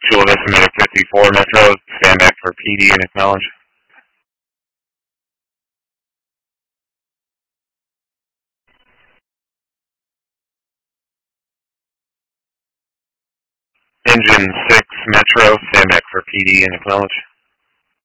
Chula Vista Medic 54 Metro, stand back for PD and acknowledge. Engine 6 Metro, stand back for PD and acknowledge.